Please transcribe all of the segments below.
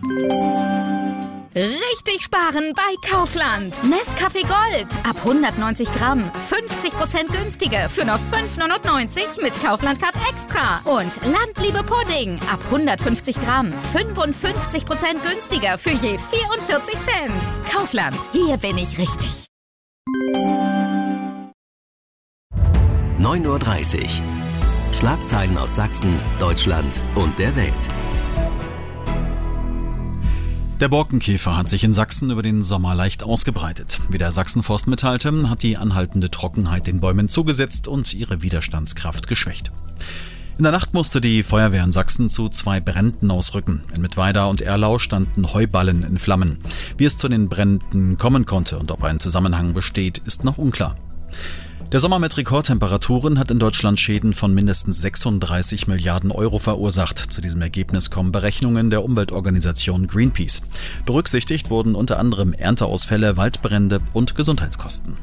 Richtig sparen bei Kaufland. Nescafé Gold. Ab 190 Gramm. 50% günstiger für nur 5,99 mit Kaufland Card Extra. Und Landliebe Pudding. Ab 150 Gramm. 55% günstiger für je 44 Cent. Kaufland. Hier bin ich richtig. 9:30 Uhr. Schlagzeilen aus Sachsen, Deutschland und der Welt. Der Borkenkäfer hat sich in Sachsen über den Sommer leicht ausgebreitet. Wie der Sachsenforst mitteilte, hat die anhaltende Trockenheit den Bäumen zugesetzt und ihre Widerstandskraft geschwächt. In der Nacht musste die Feuerwehr in Sachsen zu 2 Bränden ausrücken. In Mittweida und Erlau standen Heuballen in Flammen. Wie es zu den Bränden kommen konnte und ob ein Zusammenhang besteht, ist noch unklar. Der Sommer mit Rekordtemperaturen hat in Deutschland Schäden von mindestens 36 Milliarden Euro verursacht. Zu diesem Ergebnis kommen Berechnungen der Umweltorganisation Greenpeace. Berücksichtigt wurden unter anderem Ernteausfälle, Waldbrände und Gesundheitskosten.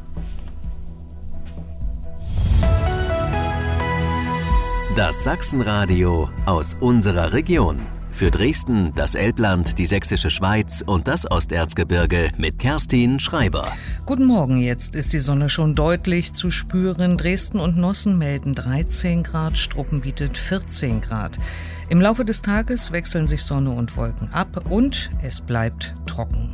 Das Sachsenradio aus unserer Region. Für Dresden, das Elbland, die Sächsische Schweiz und das Osterzgebirge mit Kerstin Schreiber. Guten Morgen, jetzt ist die Sonne schon deutlich zu spüren. Dresden und Nossen melden 13 Grad, Struppen bietet 14 Grad. Im Laufe des Tages wechseln sich Sonne und Wolken ab und es bleibt trocken.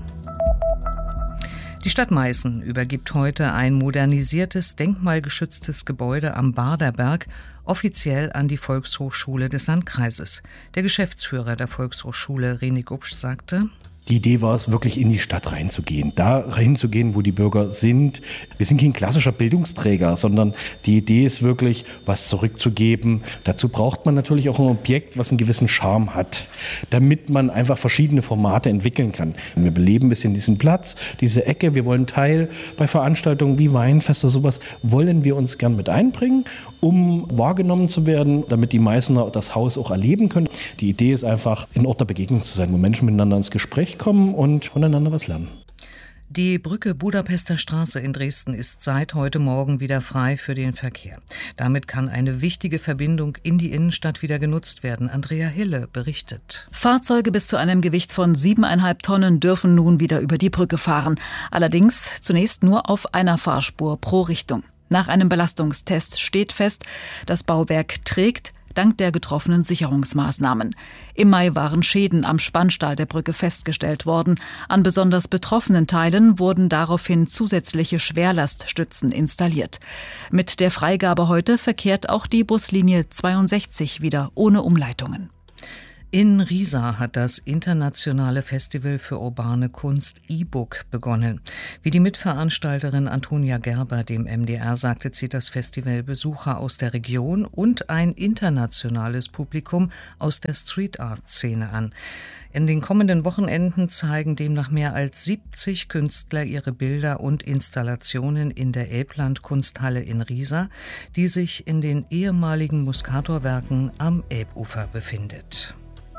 Die Stadt Meißen übergibt heute ein modernisiertes, denkmalgeschütztes Gebäude am Baderberg offiziell an die Volkshochschule des Landkreises. Der Geschäftsführer der Volkshochschule, René Gubsch, sagte: Die Idee war es, wirklich in die Stadt reinzugehen, da reinzugehen, wo die Bürger sind. Wir sind kein klassischer Bildungsträger, sondern die Idee ist wirklich, was zurückzugeben. Dazu braucht man natürlich auch ein Objekt, was einen gewissen Charme hat, damit man einfach verschiedene Formate entwickeln kann. Wir beleben ein bisschen diesen Platz, diese Ecke. Wir wollen Teil bei Veranstaltungen wie Weinfeste, sowas wollen wir uns gern mit einbringen, um wahrgenommen zu werden, damit die Meißner das Haus auch erleben können. Die Idee ist einfach, ein Ort der Begegnung zu sein, wo Menschen miteinander ins Gespräch kommen und voneinander was lernen. Die Brücke Budapester Straße in Dresden ist seit heute Morgen wieder frei für den Verkehr. Damit kann eine wichtige Verbindung in die Innenstadt wieder genutzt werden. Andrea Hille berichtet. Fahrzeuge bis zu einem Gewicht von 7,5 Tonnen dürfen nun wieder über die Brücke fahren. Allerdings zunächst nur auf einer Fahrspur pro Richtung. Nach einem Belastungstest steht fest, das Bauwerk trägt dank der getroffenen Sicherungsmaßnahmen. Im Mai waren Schäden am Spannstahl der Brücke festgestellt worden. An besonders betroffenen Teilen wurden daraufhin zusätzliche Schwerlaststützen installiert. Mit der Freigabe heute verkehrt auch die Buslinie 62 wieder ohne Umleitungen. In Riesa hat das internationale Festival für urbane Kunst E-Book begonnen. Wie die Mitveranstalterin Antonia Gerber dem MDR sagte, zieht das Festival Besucher aus der Region und ein internationales Publikum aus der Street-Art-Szene an. In den kommenden Wochenenden zeigen demnach mehr als 70 Künstler ihre Bilder und Installationen in der Elbland-Kunsthalle in Riesa, die sich in den ehemaligen Muscator-Werken am Elbufer befindet.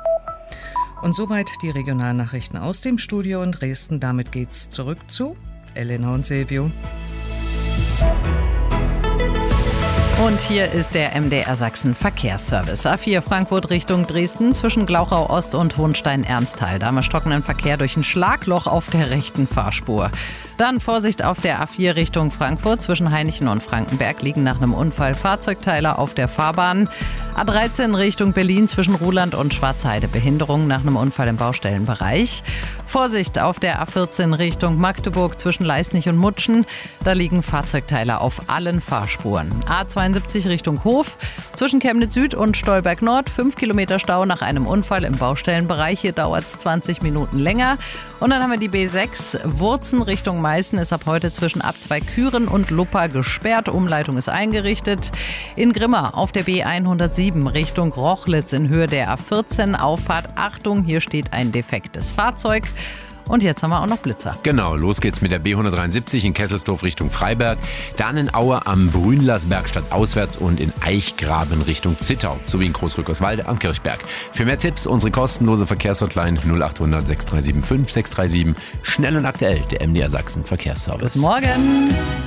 Und soweit die Regionalnachrichten aus dem Studio in Dresden. Damit geht's zurück zu Elena und Silvio. Und hier ist der MDR Sachsen Verkehrsservice. A4 Frankfurt Richtung Dresden zwischen Glauchau Ost und Hohenstein-Ernsthal. Da haben wir stockenden Verkehr durch ein Schlagloch auf der rechten Fahrspur. Dann Vorsicht auf der A4 Richtung Frankfurt. Zwischen Hainichen und Frankenberg liegen nach einem Unfall Fahrzeugteile auf der Fahrbahn. A13 Richtung Berlin zwischen Ruhland und Schwarzheide. Behinderung nach einem Unfall im Baustellenbereich. Vorsicht auf der A14 Richtung Magdeburg zwischen Leisnig und Mutschen. Da liegen Fahrzeugteile auf allen Fahrspuren. A72 Richtung Hof zwischen Chemnitz Süd und Stolberg Nord. 5 Kilometer Stau nach einem Unfall im Baustellenbereich. Hier dauert es 20 Minuten länger. Und dann haben wir die B6 Wurzen Richtung Meißen ist ab heute zwischen Abzweig-Küren und Luppa gesperrt. Umleitung ist eingerichtet. In Grimma auf der B107 Richtung Rochlitz in Höhe der A14 Auffahrt. Achtung, hier steht ein defektes Fahrzeug. Und jetzt haben wir auch noch Blitzer. Genau, los geht's mit der B173 in Kesselsdorf Richtung Freiberg, dann in Aue am Brünlersberg stadtauswärts und in Eichgraben Richtung Zittau, sowie in Großrückerswalde am Kirchberg. Für mehr Tipps unsere kostenlose Verkehrshotline 0800 6375 637. Schnell und aktuell, der MDR Sachsen Verkehrsservice. Guten Morgen.